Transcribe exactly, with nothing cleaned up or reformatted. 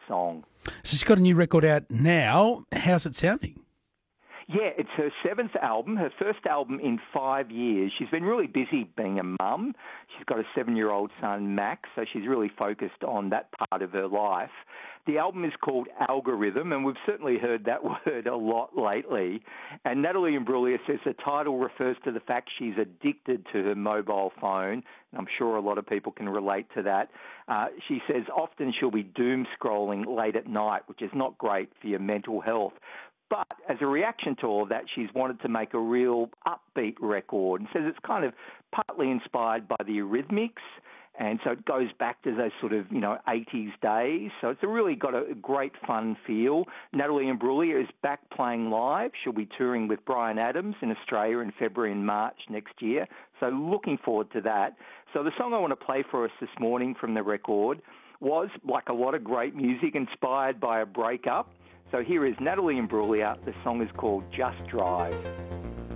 song. So she's got a new record out now. How's it sounding? Yeah, it's her seventh album, her first album in five years. She's been really busy being a mum. She's got a seven-year-old son, Max, so she's really focused on that part of her life. The album is called Algorithm, and we've certainly heard that word a lot lately. And Natalie Imbruglia says the title refers to the fact she's addicted to her mobile phone. And I'm sure a lot of people can relate to that. Uh, she says often she'll be doom scrolling late at night, which is not great for your mental health. But as a reaction to all of that, she's wanted to make a real upbeat record and says it's kind of partly inspired by the Eurythmics, and so it goes back to those sort of, you know, eighties days. So it's really got a great fun feel. Natalie Imbruglia is back playing live. She'll be touring with Bryan Adams in Australia in February and March next year. So looking forward to that. So the song I want to play for us this morning from the record was, like a lot of great music, inspired by a breakup. So here is Natalie Imbruglia. The song is called Just Drive.